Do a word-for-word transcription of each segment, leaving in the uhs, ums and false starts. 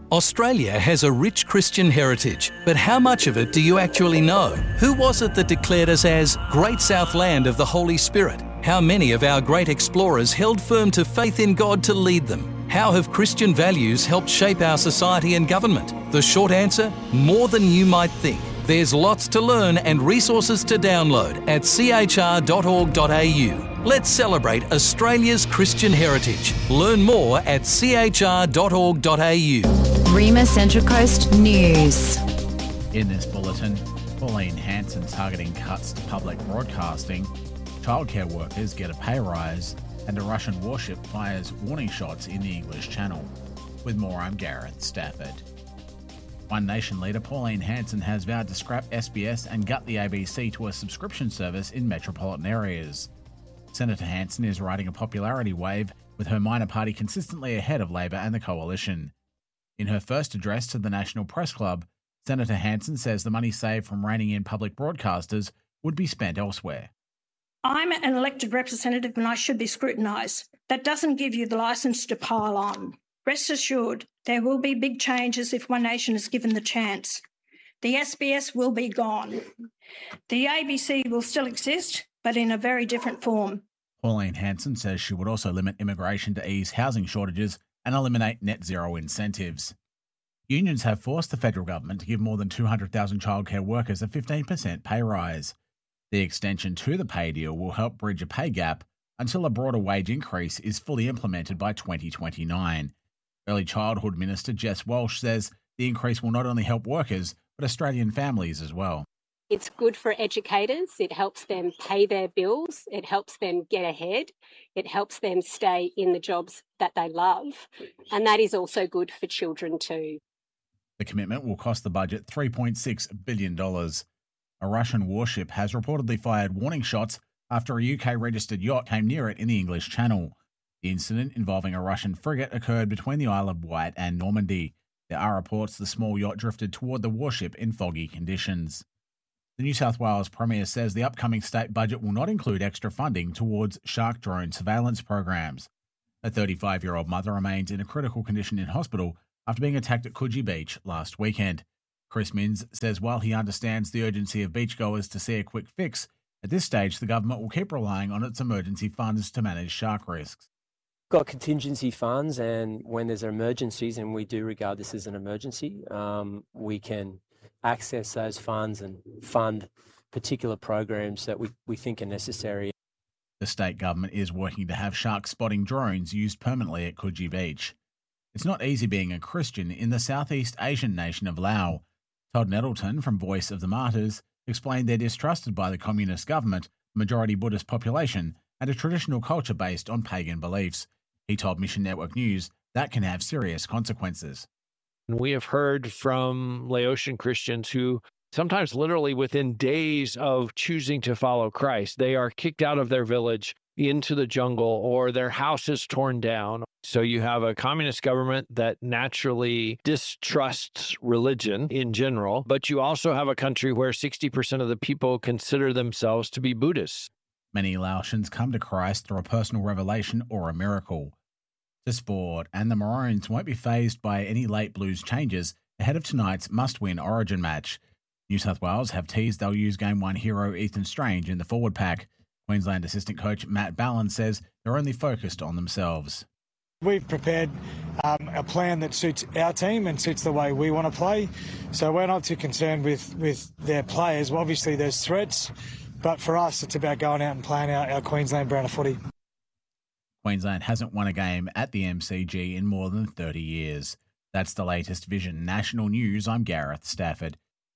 Australia has a rich Christian heritage, but how much of it do you actually know? Who was it that declared us as Great South Land of the Holy Spirit? How many of our great explorers held firm to faith in God to lead them? How have Christian values helped shape our society and government? The short answer, more than you might think. There's lots to learn and resources to download at c h r dot org dot a u. Let's celebrate Australia's Christian heritage. Learn more at c h r dot org dot a u. Rima Central Coast News. In this bulletin, Pauline Hanson targeting cuts to public broadcasting, childcare workers get a pay rise, and a Russian warship fires warning shots in the English Channel. With more, I'm Gareth Stafford. One Nation leader Pauline Hanson has vowed to scrap S B S and gut the A B C to a subscription service in metropolitan areas. Senator Hanson is riding a popularity wave, with her minor party consistently ahead of Labor and the Coalition. In her first address to the National Press Club, Senator Hanson says the money saved from reining in public broadcasters would be spent elsewhere. I'm an elected representative and I should be scrutinised. That doesn't give you the licence to pile on. Rest assured, there will be big changes if One Nation is given the chance. The S B S will be gone. The A B C will still exist, but in a very different form. Pauline Hanson says she would also limit immigration to ease housing shortages and eliminate net zero incentives. Unions have forced the federal government to give more than two hundred thousand childcare workers a fifteen percent pay rise. The extension to the pay deal will help bridge a pay gap until a broader wage increase is fully implemented by twenty twenty-nine. Early Childhood Minister Jess Walsh says the increase will not only help workers, but Australian families as well. It's good for educators. It helps them pay their bills. It helps them get ahead. It helps them stay in the jobs that they love. And that is also good for children too. The commitment will cost the budget three point six billion dollars. A Russian warship has reportedly fired warning shots after a U K-registered yacht came near it in the English Channel. The incident involving a Russian frigate occurred between the Isle of Wight and Normandy. There are reports the small yacht drifted toward the warship in foggy conditions. The New South Wales Premier says the upcoming state budget will not include extra funding towards shark drone surveillance programs. A thirty-five-year-old mother remains in a critical condition in hospital after being attacked at Coogee Beach last weekend. Chris Minns says while he understands the urgency of beachgoers to see a quick fix, at this stage the government will keep relying on its emergency funds to manage shark risks. Got contingency funds, and when there's emergencies, and we do regard this as an emergency, um, we can access those funds and fund particular programs that we, we think are necessary. The state government is working to have shark spotting drones used permanently at Coogee Beach. It's not easy being a Christian in the Southeast Asian nation of Laos. Todd Nettleton from Voice of the Martyrs explained they're distrusted by the communist government, majority Buddhist population, and a traditional culture based on pagan beliefs. He told Mission Network News that can have serious consequences. We have heard from Laotian Christians who sometimes literally within days of choosing to follow Christ, they are kicked out of their village into the jungle or their house is torn down. So you have a communist government that naturally distrusts religion in general, but you also have a country where sixty percent of the people consider themselves to be Buddhists. Many Laotians come to Christ through a personal revelation or a miracle. To sport, and the Maroons won't be fazed by any late Blues changes ahead of tonight's must-win Origin match. New South Wales have teased they'll use Game one hero Ethan Strange in the forward pack. Queensland assistant coach Matt Ballin says they're only focused on themselves. We've prepared um, a plan that suits our team and suits the way we want to play. So we're not too concerned with, with their players. Well, obviously there's threats, but for us it's about going out and playing our, our Queensland brand of footy. Queensland hasn't won a game at the M C G in more than thirty years. That's the latest Vision National News. I'm Gareth Stafford.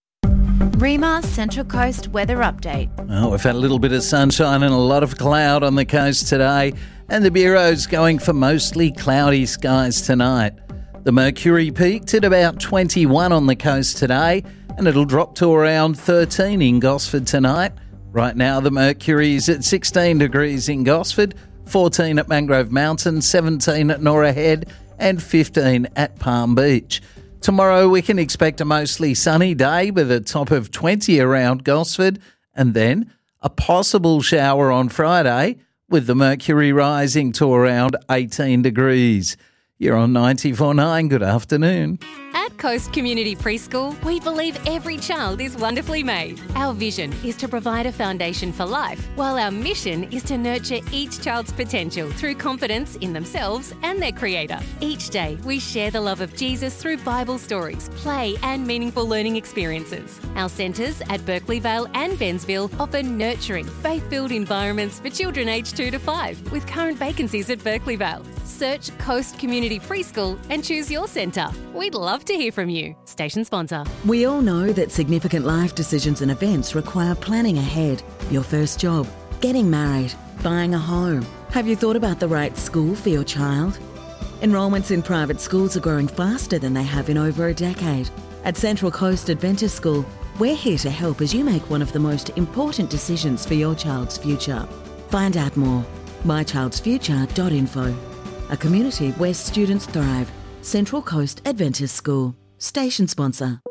Rima Central Coast weather update. Oh, we've had a little bit of sunshine and a lot of cloud on the coast today, and the Bureau's going for mostly cloudy skies tonight. The mercury peaked at about twenty-one on the coast today, and it'll drop to around thirteen in Gosford tonight. Right now, the mercury is at sixteen degrees in Gosford, fourteen at Mangrove Mountain, seventeen at Norah Head, and fifteen at Palm Beach. Tomorrow we can expect a mostly sunny day with a top of twenty around Gosford, and then a possible shower on Friday with the mercury rising to around eighteen degrees. You're on ninety-four point nine. Good afternoon. Coast Community Preschool, we believe every child is wonderfully made. Our vision is to provide a foundation for life, while our mission is to nurture each child's potential through confidence in themselves and their Creator. Each day, we share the love of Jesus through Bible stories, play and meaningful learning experiences. Our centres at Berkeley Vale and Bensville offer nurturing, faith-filled environments for children aged two to five, with current vacancies at Berkeley Vale. Search Coast Community Preschool and choose your centre. We'd love to hear from you. Station sponsor. We all know that significant life decisions and events require planning ahead. Your first job, getting married, buying a home. Have you thought about the right school for your child? Enrolments in private schools are growing faster than they have in over a decade. At Central Coast Adventist School, we're here to help as you make one of the most important decisions for your child's future. Find out more. my childs future dot info. A community where students thrive. Central Coast Adventist School. Station sponsor.